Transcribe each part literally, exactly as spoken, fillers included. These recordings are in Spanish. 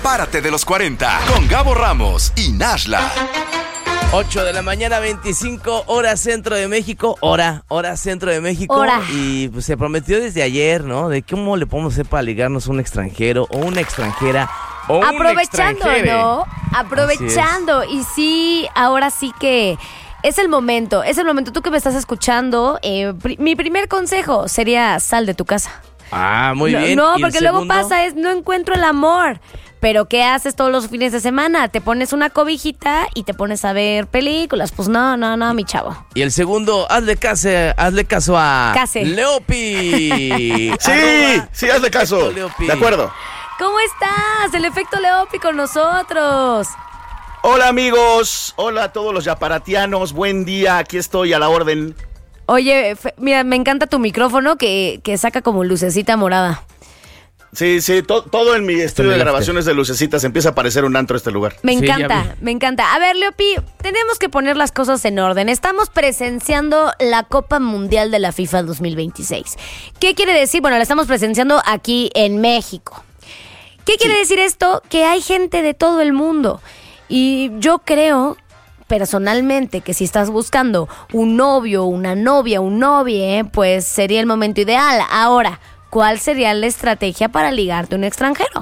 Párate de los cuarenta con Gabo Ramos y Nashla. ocho de la mañana, veinticinco, hora centro de México, hora, hora centro de México. Hora. Y pues se prometió desde ayer, ¿no? De cómo le podemos hacer para ligarnos a un extranjero o una extranjera o Aprovechando, un extranjere. ¿no? Aprovechando. Y sí, ahora sí que es el momento, es el momento. Tú que me estás escuchando, eh, pri- mi primer consejo sería sal de tu casa. Ah, muy no, bien. No, ¿Y porque el luego segundo? pasa es, no encuentro el amor. Pero ¿qué haces todos los fines de semana? Te pones una cobijita y te pones a ver películas. Pues no, no, no, mi chavo. Y el segundo, hazle caso, hazle caso a Case. Leopi. Sí, Arroba sí, hazle caso. Efecto Leopi. De acuerdo. ¿Cómo estás? El efecto Leopi con nosotros. Hola amigos, hola a todos los yaparatianos, buen día, aquí estoy a la orden. Oye, Fe- mira, me encanta tu micrófono que, que saca como lucecita morada. Sí, sí, to- todo en mi estudio de el grabaciones de lucecitas empieza a parecer un antro este lugar. Me Sí, ya encanta, vi. me encanta. A ver, Leopi, tenemos que poner las cosas en orden. Estamos presenciando la Copa Mundial de la FIFA dos mil veintiséis. ¿Qué quiere decir? Bueno, la estamos presenciando aquí en México. ¿Qué quiere Sí. decir esto? Que hay gente de todo el mundo. Y yo creo personalmente que si estás buscando un novio, una novia, un novie, pues sería el momento ideal. Ahora, ¿cuál sería la estrategia para ligarte a un extranjero?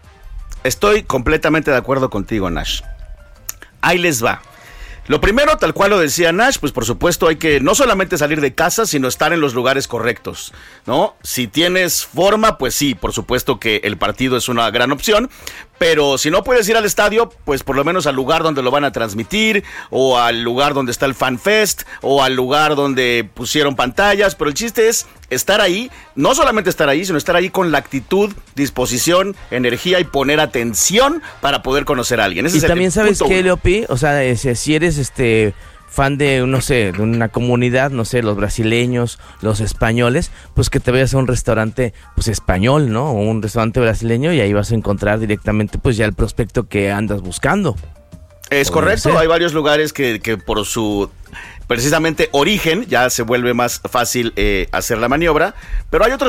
Estoy completamente de acuerdo contigo, Nash. Ahí les va. Lo primero, tal cual lo decía Nash, pues por supuesto hay que no solamente salir de casa, sino estar en los lugares correctos, ¿no? Si tienes forma, pues sí, por supuesto que el partido es una gran opción, pero si no puedes ir al estadio, pues por lo menos al lugar donde lo van a transmitir, o al lugar donde está el Fan Fest, o al lugar donde pusieron pantallas, pero el chiste es estar ahí, no solamente estar ahí, sino estar ahí con la actitud, disposición, energía y poner atención para poder conocer a alguien. Ese Y es el también sabes punto qué, uno. Leopi, o sea, es- si eres este fan de, no sé, de una comunidad, no sé, los brasileños, los españoles, pues que te vayas a un restaurante, pues español, ¿no? O un restaurante brasileño y ahí vas a encontrar directamente, pues ya el prospecto que andas buscando. Es Podría correcto, ser. hay varios lugares que, que por su precisamente origen ya se vuelve más fácil eh, hacer la maniobra, pero hay otros